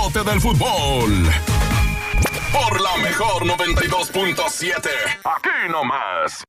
mitote del fútbol. Por la mejor 92.7. Aquí nomás.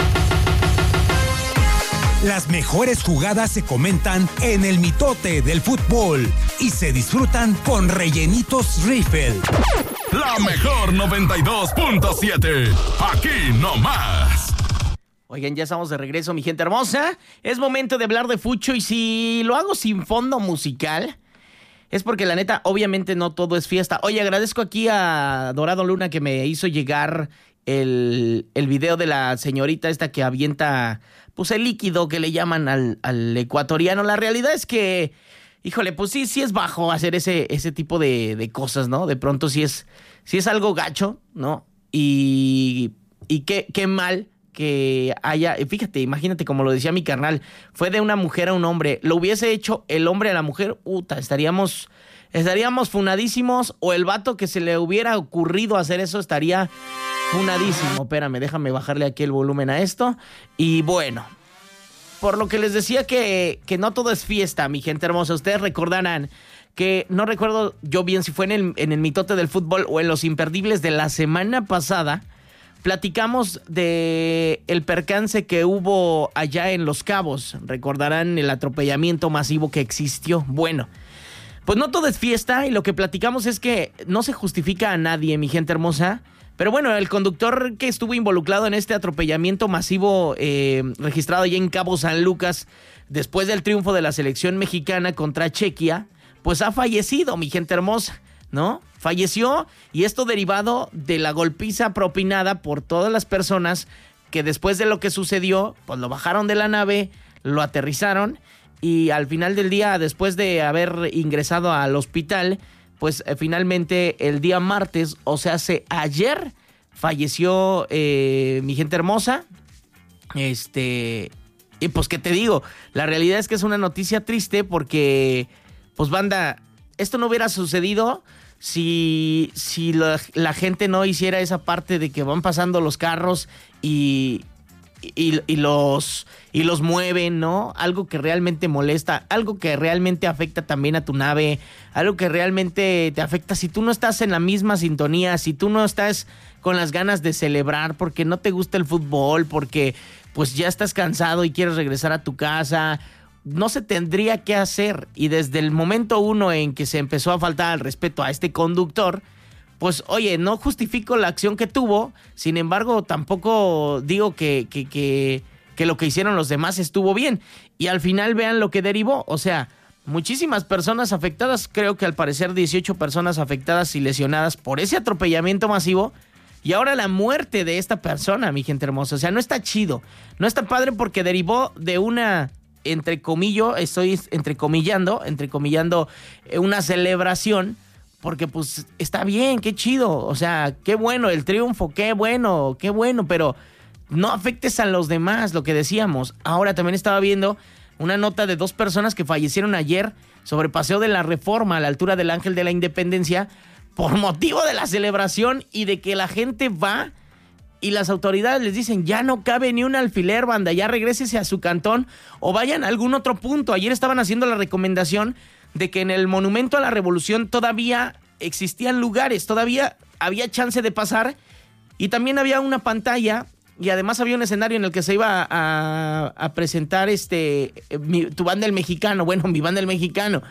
Las mejores jugadas se comentan en el mitote del fútbol y se disfrutan con Rellenitos Riffle. La mejor 92.7. Aquí nomás. Oigan, ya estamos de regreso, mi gente hermosa. Es momento de hablar de fucho y si lo hago sin fondo musical, es porque la neta, obviamente no todo es fiesta. Oye, agradezco aquí a Dorado Luna que me hizo llegar el video de la señorita esta que avienta pues el líquido que le llaman al ecuatoriano. La realidad es que, híjole, pues sí es bajo hacer ese tipo de cosas, ¿no? De pronto sí es algo gacho, ¿no? Y qué mal que haya, fíjate, imagínate como lo decía mi carnal, fue de una mujer a un hombre. Lo hubiese hecho el hombre a la mujer, estaríamos funadísimos, o el vato que se le hubiera ocurrido hacer eso estaría funadísimo. Espérame, déjame bajarle aquí el volumen a esto. Y bueno, por lo que les decía que no todo es fiesta, mi gente hermosa. Ustedes recordarán que, no recuerdo yo bien si fue en el mitote del fútbol o en los imperdibles de la semana pasada, platicamos de el percance que hubo allá en Los Cabos. Recordarán el atropellamiento masivo que existió. Bueno, pues no todo es fiesta y lo que platicamos es que no se justifica a nadie, mi gente hermosa. Pero bueno, el conductor que estuvo involucrado en este atropellamiento masivo registrado allá en Cabo San Lucas después del triunfo de la selección mexicana contra Chequia, pues ha fallecido, mi gente hermosa, ¿no? Falleció, y esto derivado de la golpiza propinada por todas las personas que después de lo que sucedió, pues lo bajaron de la nave, lo aterrizaron y al final del día, después de haber ingresado al hospital, pues finalmente el día martes, o sea, ayer, falleció mi gente hermosa. Y pues, ¿qué te digo? La realidad es que es una noticia triste porque, pues, banda, esto no hubiera sucedido si la gente no hiciera esa parte de que van pasando los carros y los mueven, ¿no? Algo que realmente molesta, algo que realmente afecta también a tu nave, algo que realmente te afecta si tú no estás en la misma sintonía, si tú no estás con las ganas de celebrar porque no te gusta el fútbol, porque pues ya estás cansado y quieres regresar a tu casa. No se tendría que hacer, y desde el momento uno en que se empezó a faltar al respeto a este conductor, pues oye, no justifico la acción que tuvo, sin embargo tampoco digo que lo que hicieron los demás estuvo bien, y al final vean lo que derivó, o sea, muchísimas personas afectadas, creo que al parecer 18 personas afectadas y lesionadas por ese atropellamiento masivo, y ahora la muerte de esta persona, mi gente hermosa. O sea, no está chido, no está padre porque derivó de una, estoy entrecomillando una celebración, porque pues está bien, qué chido, o sea, qué bueno el triunfo, qué bueno, pero no afectes a los demás, lo que decíamos. Ahora también estaba viendo una nota de 2 personas que fallecieron ayer sobre Paseo de la Reforma a la altura del Ángel de la Independencia por motivo de la celebración y de que la gente va y las autoridades les dicen, ya no cabe ni un alfiler, banda, ya regrésese a su cantón o vayan a algún otro punto. Ayer estaban haciendo la recomendación de que en el Monumento a la Revolución todavía existían lugares, todavía había chance de pasar, y también había una pantalla y además había un escenario en el que se iba a presentar tu banda El Mexicano, bueno, mi banda El Mexicano.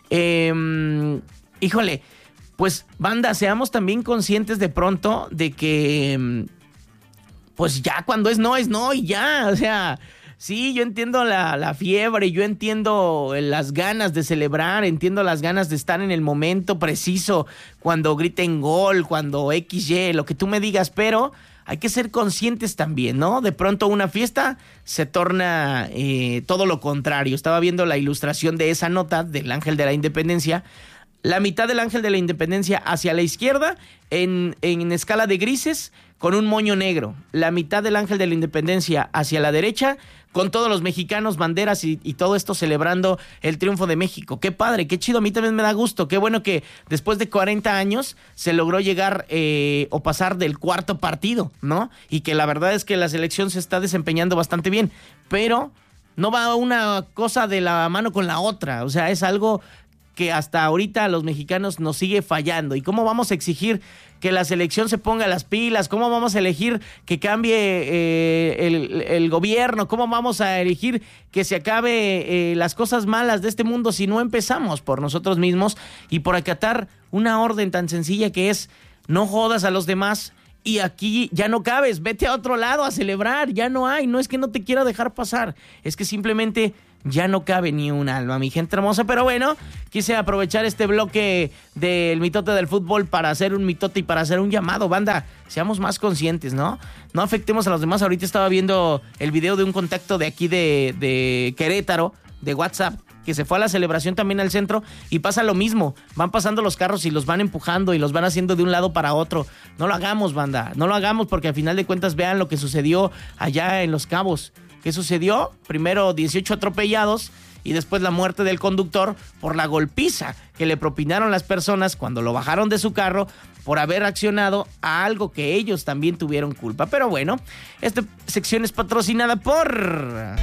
Híjole, pues banda, seamos también conscientes de pronto de que pues ya cuando es no y ya, o sea, sí, yo entiendo la fiebre, yo entiendo las ganas de celebrar, entiendo las ganas de estar en el momento preciso, cuando griten gol, cuando XY, lo que tú me digas, pero hay que ser conscientes también, ¿no? De pronto una fiesta se torna todo lo contrario. Estaba viendo la ilustración de esa nota del Ángel de la Independencia. La mitad del Ángel de la Independencia hacia la izquierda, en escala de grises, con un moño negro. La mitad del Ángel de la Independencia hacia la derecha, con todos los mexicanos, banderas y todo esto celebrando el triunfo de México. Qué padre, qué chido, a mí también me da gusto. Qué bueno que después de 40 años se logró llegar o pasar del cuarto partido, ¿no? Y que la verdad es que la selección se está desempeñando bastante bien, pero no va una cosa de la mano con la otra. O sea, es algo que hasta ahorita a los mexicanos nos sigue fallando. ¿Y cómo vamos a exigir que la selección se ponga las pilas? ¿Cómo vamos a elegir que cambie el gobierno? ¿Cómo vamos a elegir que se acabe las cosas malas de este mundo si no empezamos por nosotros mismos y por acatar una orden tan sencilla que es no jodas a los demás? Y aquí ya no cabes, vete a otro lado a celebrar, ya no hay, no es que no te quiera dejar pasar, es que simplemente ya no cabe ni un alma, mi gente hermosa. Pero bueno, quise aprovechar este bloque del mitote del fútbol para hacer un mitote y para hacer un llamado. Banda, seamos más conscientes, ¿no? No afectemos a los demás. Ahorita estaba viendo el video de un contacto de aquí de Querétaro, de WhatsApp, que se fue a la celebración también al centro y pasa lo mismo. Van pasando los carros y los van empujando y los van haciendo de un lado para otro. No lo hagamos, banda. No lo hagamos porque al final de cuentas vean lo que sucedió allá en Los Cabos. ¿Qué sucedió? Primero 18 atropellados y después la muerte del conductor por la golpiza que le propinaron las personas cuando lo bajaron de su carro por haber accionado a algo que ellos también tuvieron culpa. Pero bueno, esta sección es patrocinada por...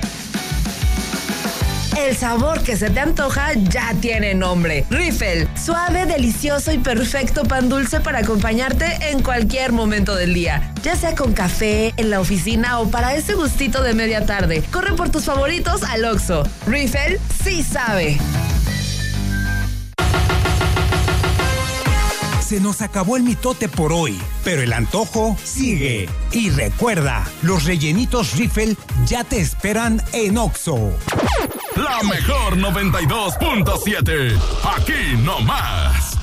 El sabor que se te antoja ya tiene nombre. Riffel, suave, delicioso y perfecto pan dulce para acompañarte en cualquier momento del día. Ya sea con café, en la oficina o para ese gustito de media tarde. Corre por tus favoritos al Oxxo. Riffel sí sabe. Se nos acabó el mitote por hoy, pero el antojo sigue. Y recuerda, los rellenitos Riffel ya te esperan en Oxxo. La mejor 92.7. Aquí nomás.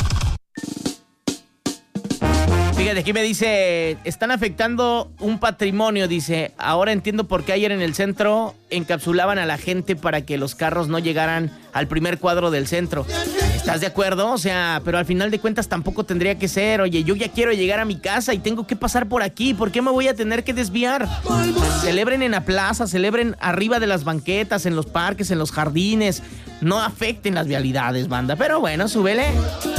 Fíjate, aquí me dice, están afectando un patrimonio, dice, ahora entiendo por qué ayer en el centro encapsulaban a la gente para que los carros no llegaran al primer cuadro del centro. ¿Estás de acuerdo? O sea, pero al final de cuentas tampoco tendría que ser. Oye, yo ya quiero llegar a mi casa y tengo que pasar por aquí. ¿Por qué me voy a tener que desviar? Celebren en la plaza, celebren arriba de las banquetas, en los parques, en los jardines. No afecten las vialidades, banda. Pero bueno, súbele.